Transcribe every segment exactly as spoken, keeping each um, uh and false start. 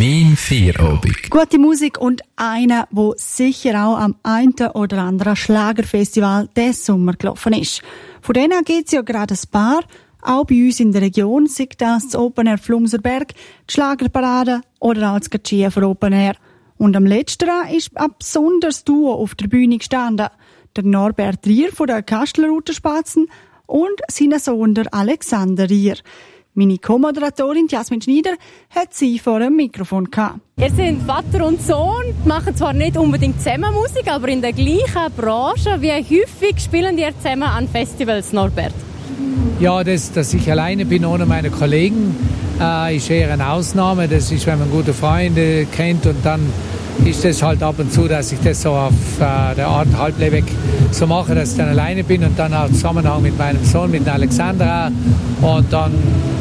Mein Feierabend. Gute Musik und einer, wo sicher auch am einen oder anderen Schlagerfestival des Sommer gelaufen ist. Von denen gibt es ja gerade ein paar. Auch bei uns in der Region, sei das das Open Air Flumserberg, die Schlagerparade oder auch das Gachiefer Open Air. Und am letzteren ist ein besonderes Duo auf der Bühne gestanden. Der Norbert Rier von der Kastelruther Spatzen und sein Sohn der Alexander Rier. Meine Co-Moderatorin Jasmin Schneider hat sie vor dem Mikrofon gehabt. Ihr seid Vater und Sohn, machen zwar nicht unbedingt zusammen Musik, aber in der gleichen Branche. Wie häufig spielen ihr zusammen an Festivals, Norbert? Ja, das, dass ich alleine bin ohne meine Kollegen, äh, ist eher eine Ausnahme. Das ist, wenn man gute Freunde kennt, und dann ist es halt ab und zu, dass ich das so auf äh, der Art halblebig so mache, dass ich dann alleine bin und dann auch Zusammenhang mit meinem Sohn, mit Alexandra, und dann,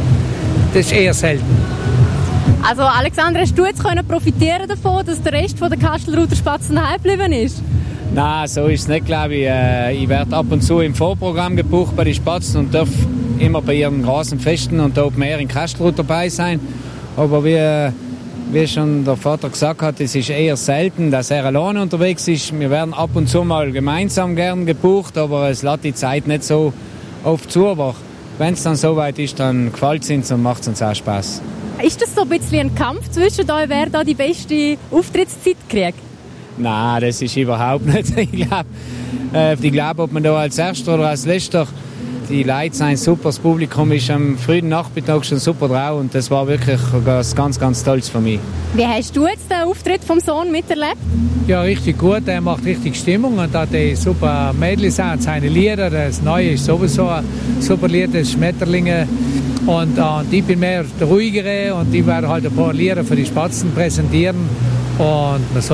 das ist eher selten. Also Alexandra, hast du jetzt können profitieren davon, dass der Rest von der Kastelruther Spatzen daheim geblieben ist? Nein, so ist es nicht, glaube ich. Ich werde ab und zu im Vorprogramm gebucht bei den Spatzen und darf immer bei ihren großen Festen und Open Air in Kastelruther dabei sein. Aber wie, wie schon der Vater gesagt hat, es ist eher selten, dass er alleine unterwegs ist. Wir werden ab und zu mal gemeinsam gern gebucht, aber es lässt die Zeit nicht so oft zu. Aber wenn es dann soweit ist, dann gefällt es uns und macht es uns auch Spaß. Ist das so ein bisschen ein Kampf zwischen euch, wer da die beste Auftrittszeit kriegt? Nein, das ist überhaupt nicht. Ich glaube, äh, ich glaube, ob man da als Erster oder als Letzter, die Leute sind super, das Publikum ist am frühen Nachmittag schon super drauf und das war wirklich etwas ganz, ganz Tolles für mich. Wie hast du jetzt den Auftritt vom Sohn miterlebt? Ja, richtig gut. Er macht richtig Stimmung und hat die super Mädels und seine Lieder. Das Neue ist sowieso ein super Lied, das Schmetterlinge. Und, äh, und ich bin mehr der Ruhigere und ich werde halt ein paar Lieder für die Spatzen präsentieren. Und man